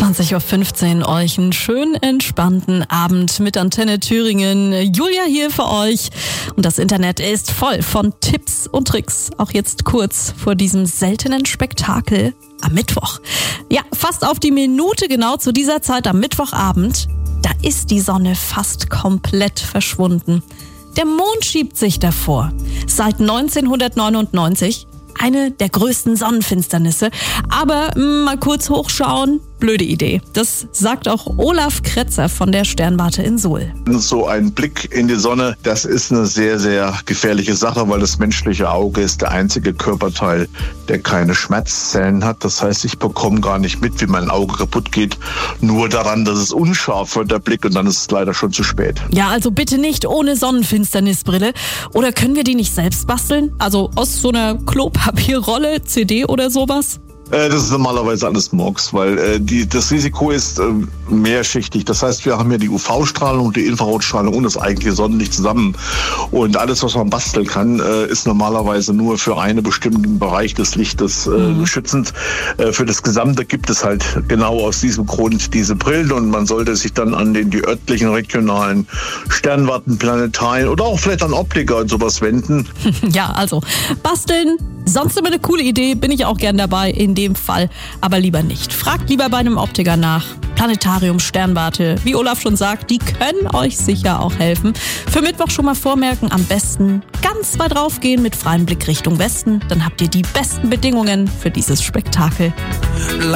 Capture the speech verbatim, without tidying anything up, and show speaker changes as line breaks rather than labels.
zwanzig Uhr fünfzehn euch einen schönen, entspannten Abend mit Antenne Thüringen. Julia hier für euch. Und das Internet ist voll von Tipps und Tricks. Auch jetzt kurz vor diesem seltenen Spektakel am Mittwoch. Ja, fast auf die Minute genau zu dieser Zeit am Mittwochabend. Da ist die Sonne fast komplett verschwunden. Der Mond schiebt sich davor. Seit neunzehnhundertneunundneunzig eine der größten Sonnenfinsternisse. Aber mh, mal kurz hochschauen, blöde Idee. Das sagt auch Olaf Kretzer von der Sternwarte in Suhl.
So ein Blick in die Sonne, das ist eine sehr, sehr gefährliche Sache, weil das menschliche Auge ist der einzige Körperteil, der keine Schmerzzellen hat. Das heißt, ich bekomme gar nicht mit, wie mein Auge kaputt geht, nur daran, dass es unscharf wird, der Blick, und dann ist es leider schon zu spät.
Ja, also bitte nicht ohne Sonnenfinsternisbrille. Oder können wir die nicht selbst basteln? Also aus so einer Klopapierrolle, C D oder sowas?
Das ist normalerweise alles Murks, weil äh, die, das Risiko ist äh, mehrschichtig. Das heißt, wir haben ja die U V-Strahlung, die Infrarotstrahlung und das eigentliche Sonnenlicht zusammen. Und alles, was man basteln kann, äh, ist normalerweise nur für einen bestimmten Bereich des Lichtes äh, mhm. schützend. Äh, für das Gesamte gibt es halt genau aus diesem Grund diese Brillen, und man sollte sich dann an den die örtlichen, regionalen Sternwarten, Planetarien oder auch vielleicht an Optiker und sowas wenden.
Ja, also basteln, sonst immer eine coole Idee, bin ich auch gern dabei. In dem Fall aber lieber nicht. Fragt lieber bei einem Optiker nach. Planetarium, Sternwarte, wie Olaf schon sagt, die können euch sicher auch helfen. Für Mittwoch schon mal vormerken, am besten ganz weit raufgehen mit freiem Blick Richtung Westen. Dann habt ihr die besten Bedingungen für dieses Spektakel.